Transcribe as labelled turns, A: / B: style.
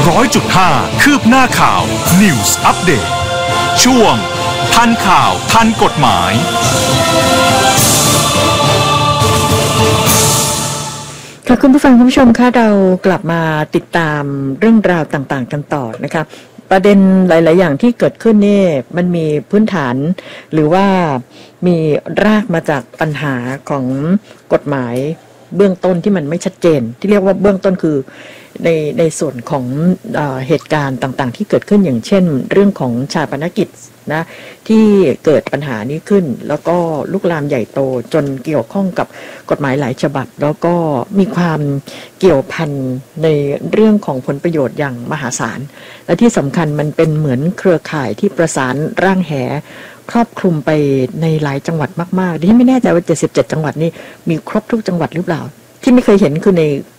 A: 100.5 คืบหน้าข่าว News Update ช่วงทันข่าวทันกฎหมาย
B: ค่ะคุณผู้ฟังคุณผู้ชมค่ะเรากลับมาติดตามเรื่องราวต่างๆกันต่อนะคะประเด็นหลายๆอย่างที่เกิดขึ้นนี่มันมีพื้นฐานหรือว่ามีรากมาจากปัญหาของกฎหมายเบื้องต้นที่มันไม่ชัดเจนที่เรียกว่าเบื้องต้นคือในส่วนของเหตุการณ์ต่างๆที่เกิดขึ้นอย่างเช่นเรื่องของชาปนกิจนะที่เกิดปัญหานี้ขึ้นแล้วก็ลุกลามใหญ่โตจนเกี่ยวข้องกับกฎหมายหลายฉบับแล้วก็มีความเกี่ยวพันในเรื่องของผลประโยชน์อย่างมหาศาลและที่สำคัญมันเป็นเหมือนเครือข่ายที่ประสานร่างแหครอบคลุมไปในหลายจังหวัดมากๆดิฉันไม่แน่ใจว่า77จังหวัดนี่มีครบทุกจังหวัดหรือเปล่าที่ไม่เคยเห็นคือใน